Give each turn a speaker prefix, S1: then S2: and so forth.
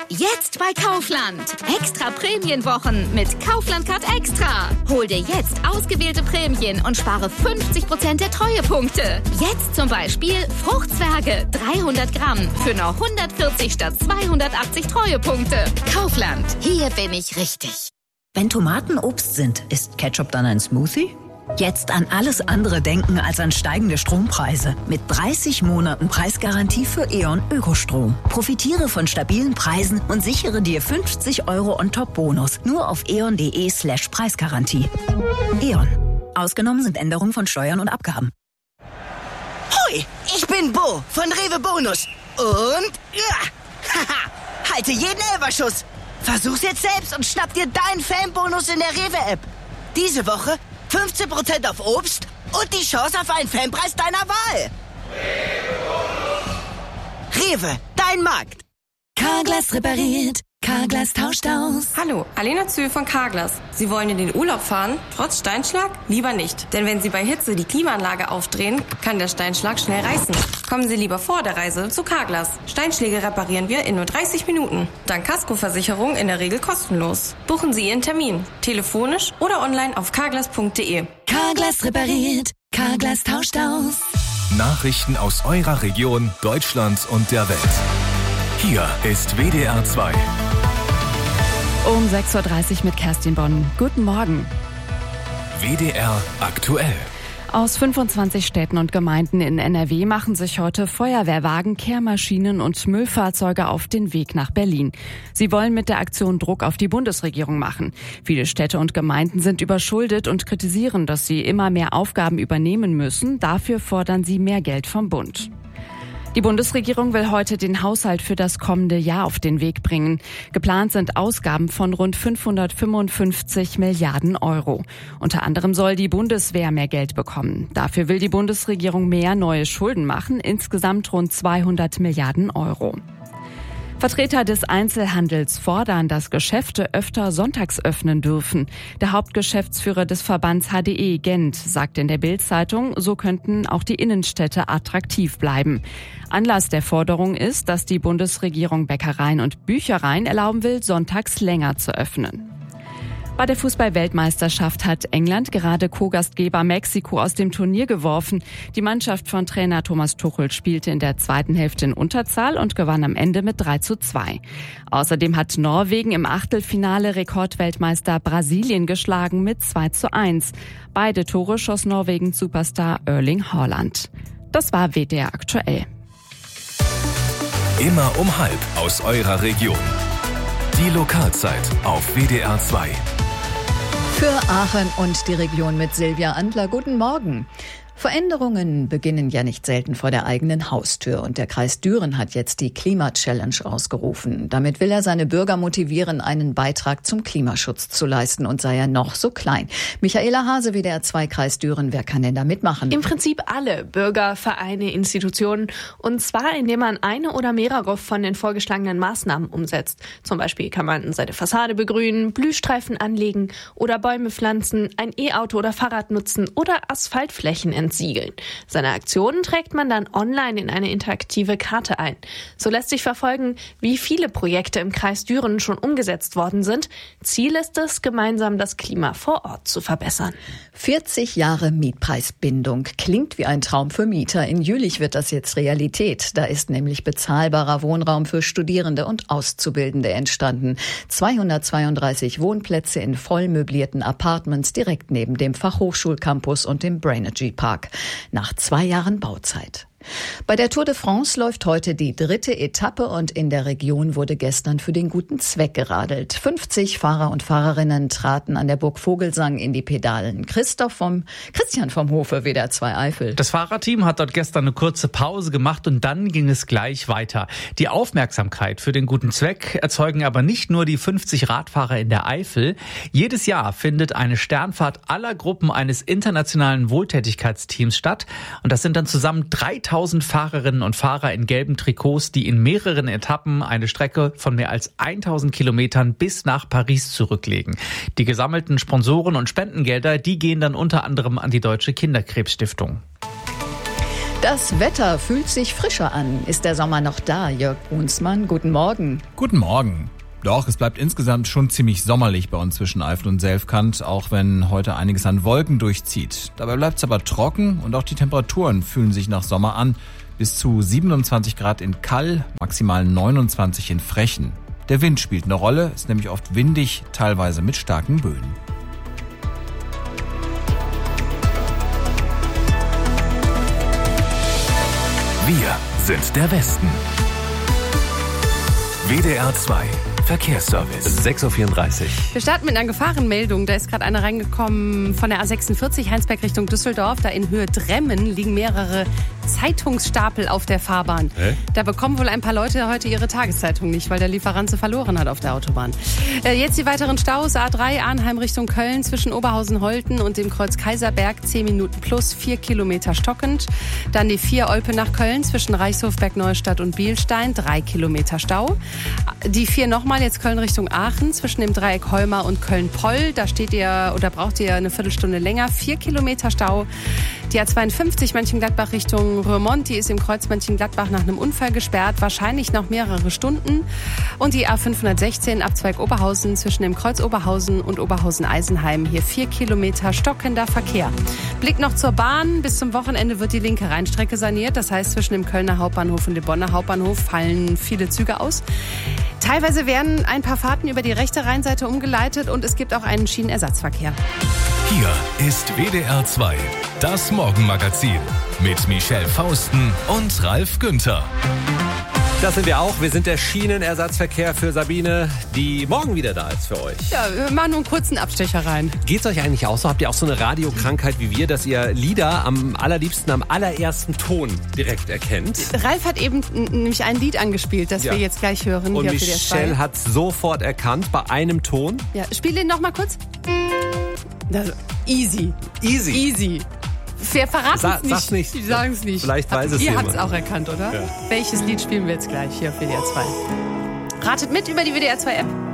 S1: Jetzt bei Kaufland. Extra Prämienwochen mit Kaufland Card Extra. Hol dir jetzt ausgewählte Prämien und spare 50% der Treuepunkte. Jetzt zum Beispiel Fruchtzwerge 300 Gramm für nur 140 statt 280 Treuepunkte. Kaufland, hier bin ich richtig.
S2: Wenn Tomaten Obst sind, ist Ketchup dann ein Smoothie? Jetzt an alles andere denken als an steigende Strompreise. Mit 30 Monaten Preisgarantie für E.ON Ökostrom. Profitiere von stabilen Preisen und sichere dir 50 € on-top-Bonus. Nur auf eon.de/Preisgarantie. E.ON. Ausgenommen sind Änderungen von Steuern und Abgaben.
S3: Hoi, ich bin Bo von Rewe Bonus. Und halte jeden Elferschuss. Versuch's jetzt selbst und schnapp dir deinen Fanbonus in der Rewe-App. Diese Woche 15% auf Obst und die Chance auf einen Fanpreis deiner Wahl. Rewe, dein Markt.
S4: Carglass repariert, Carglass tauscht aus.
S5: Hallo, Alena Zühl von Carglass. Sie wollen in den Urlaub fahren? Trotz Steinschlag? Lieber nicht. Denn wenn Sie bei Hitze die Klimaanlage aufdrehen, kann der Steinschlag schnell reißen. Kommen Sie lieber vor der Reise zu Carglass. Steinschläge reparieren wir in nur 30 Minuten. Dank Kaskoversicherung in der Regel kostenlos. Buchen Sie Ihren Termin. Telefonisch oder online auf carglass.de.
S4: Carglass repariert, Carglass tauscht aus.
S6: Nachrichten aus eurer Region, Deutschland und der Welt. Hier ist WDR 2.
S7: Um 6.30 Uhr mit Kerstin Bonn. Guten Morgen.
S6: WDR aktuell.
S7: Aus 25 Städten und Gemeinden in NRW machen sich heute Feuerwehrwagen, Kehrmaschinen und Müllfahrzeuge auf den Weg nach Berlin. Sie wollen mit der Aktion Druck auf die Bundesregierung machen. Viele Städte und Gemeinden sind überschuldet und kritisieren, dass sie immer mehr Aufgaben übernehmen müssen. Dafür fordern sie mehr Geld vom Bund. Die Bundesregierung will heute den Haushalt für das kommende Jahr auf den Weg bringen. Geplant sind Ausgaben von rund 555 Milliarden €. Unter anderem soll die Bundeswehr mehr Geld bekommen. Dafür will die Bundesregierung mehr neue Schulden machen, insgesamt rund 200 Milliarden €. Vertreter des Einzelhandels fordern, dass Geschäfte öfter sonntags öffnen dürfen. Der Hauptgeschäftsführer des Verbands HDE Gent sagt in der Bild-Zeitung, so könnten auch die Innenstädte attraktiv bleiben. Anlass der Forderung ist, dass die Bundesregierung Bäckereien und Büchereien erlauben will, sonntags länger zu öffnen. Bei der Fußball-Weltmeisterschaft hat England gerade Co-Gastgeber Mexiko aus dem Turnier geworfen. Die Mannschaft von Trainer Thomas Tuchel spielte in der zweiten Hälfte in Unterzahl und gewann am Ende mit 3:2. Außerdem hat Norwegen im Achtelfinale Rekordweltmeister Brasilien geschlagen mit 2:1. Beide Tore schoss Norwegens Superstar Erling Haaland. Das war WDR aktuell.
S6: Immer um 12:30 aus eurer Region. Die Lokalzeit auf WDR 2.
S8: Für Aachen und die Region mit Silvia Andler. Guten Morgen. Veränderungen beginnen ja nicht selten vor der eigenen Haustür. Und der Kreis Düren hat jetzt die Klima-Challenge ausgerufen. Damit will er seine Bürger motivieren, einen Beitrag zum Klimaschutz zu leisten. Und sei er noch so klein. Michaela Hase, WDR 2 Kreis Düren. Wer kann denn da mitmachen?
S9: Im Prinzip alle Bürger, Vereine, Institutionen. Und zwar, indem man eine oder mehrere von den vorgeschlagenen Maßnahmen umsetzt. Zum Beispiel kann man seine Fassade begrünen, Blühstreifen anlegen oder Bäume pflanzen, ein E-Auto oder Fahrrad nutzen oder Asphaltflächen entsiegeln. Seine Aktionen trägt man dann online in eine interaktive Karte ein. So lässt sich verfolgen, wie viele Projekte im Kreis Düren schon umgesetzt worden sind. Ziel ist es, gemeinsam das Klima vor Ort zu verbessern.
S8: 40 Jahre Mietpreisbindung. Klingt wie ein Traum für Mieter. In Jülich wird das jetzt Realität. Da ist nämlich bezahlbarer Wohnraum für Studierende und Auszubildende entstanden. 232 Wohnplätze in voll möblierten Apartments direkt neben dem Fachhochschulcampus und dem Brainergy Park. Nach 2 Jahren Bauzeit. Bei der Tour de France läuft heute die 3. Etappe und in der Region wurde gestern für den guten Zweck geradelt. 50 Fahrer und Fahrerinnen traten an der Burg Vogelsang in die Pedalen. Christian vom Hofe, WDR 2 Eifel.
S10: Das Fahrerteam hat dort gestern eine kurze Pause gemacht und dann ging es gleich weiter. Die Aufmerksamkeit für den guten Zweck erzeugen aber nicht nur die 50 Radfahrer in der Eifel. Jedes Jahr findet eine Sternfahrt aller Gruppen eines internationalen Wohltätigkeitsteams statt. Und das sind dann zusammen 3000 Fahrerinnen und Fahrer in gelben Trikots, die in mehreren Etappen eine Strecke von mehr als 1000 Kilometern bis nach Paris zurücklegen. Die gesammelten Sponsoren und Spendengelder, die gehen dann unter anderem an die Deutsche Kinderkrebsstiftung.
S8: Das Wetter fühlt sich frischer an. Ist der Sommer noch da, Jörg Brunsmann? Guten Morgen.
S11: Guten Morgen. Doch, es bleibt insgesamt schon ziemlich sommerlich bei uns zwischen Eifel und Selfkant, auch wenn heute einiges an Wolken durchzieht. Dabei bleibt es aber trocken und auch die Temperaturen fühlen sich nach Sommer an. Bis zu 27 Grad in Kall, maximal 29 in Frechen. Der Wind spielt eine Rolle, ist nämlich oft windig, teilweise mit starken Böen.
S6: Wir sind der Westen. WDR 2 Verkehrsservice.
S12: 6.34 Uhr.
S5: Wir starten mit einer Gefahrenmeldung. Da ist gerade eine reingekommen von der A46 Heinsberg Richtung Düsseldorf. Da in Höhe Dremmen liegen mehrere Zeitungsstapel auf der Fahrbahn. Da bekommen wohl ein paar Leute heute ihre Tageszeitung nicht, weil der Lieferant sie verloren hat auf der Autobahn. Jetzt die weiteren Staus. A3 Arnheim Richtung Köln zwischen Oberhausen-Holten und dem Kreuz Kaiserberg 10 Minuten plus 4 Kilometer stockend. Dann die 4 Olpe nach Köln zwischen Reichshof, Bergneustadt und Bielstein 3 Kilometer Stau. Die 4 nochmal jetzt Köln Richtung Aachen zwischen dem Dreieck Holmer und Köln-Poll. Da steht ihr oder braucht ihr eine Viertelstunde länger. 4 Kilometer Stau. Die A52 Mönchengladbach Richtung Roermond, die ist im Kreuz Mönchengladbach nach einem Unfall gesperrt. Wahrscheinlich noch mehrere Stunden. Und die A516 Abzweig Oberhausen zwischen dem Kreuz Oberhausen und Oberhausen-Eisenheim. Hier 4 Kilometer stockender Verkehr. Blick noch zur Bahn. Bis zum Wochenende wird die linke Rheinstrecke saniert. Das heißt, zwischen dem Kölner Hauptbahnhof und dem Bonner Hauptbahnhof fallen viele Züge aus. Teilweise werden ein paar Fahrten über die rechte Rheinseite umgeleitet und es gibt auch einen Schienenersatzverkehr.
S6: Hier ist WDR 2, das Morgenmagazin mit Michelle Fausten und Ralf Günther.
S12: Das sind wir auch. Wir sind der Schienenersatzverkehr für Sabine, die morgen wieder da ist für euch.
S5: Ja, wir machen nur einen kurzen Abstecher rein.
S12: Geht's euch eigentlich auch so? Habt ihr auch so eine Radiokrankheit wie wir, dass ihr Lieder am allerliebsten am allerersten Ton direkt erkennt?
S5: Ralf hat eben nämlich ein Lied angespielt, das wir jetzt gleich hören.
S12: Und
S5: hier
S12: Michelle hat sofort erkannt bei einem Ton.
S5: Ja, spiel den noch mal kurz. Das, easy. Wir verraten es nicht.
S12: Sag's nicht.
S5: Die sagen es nicht.
S12: Vielleicht weiß es
S5: jemand.
S12: jemand.
S5: Ihr habt es auch erkannt, oder?
S12: Ja.
S5: Welches Lied spielen wir jetzt gleich hier auf WDR 2? Ratet mit über die WDR 2 App.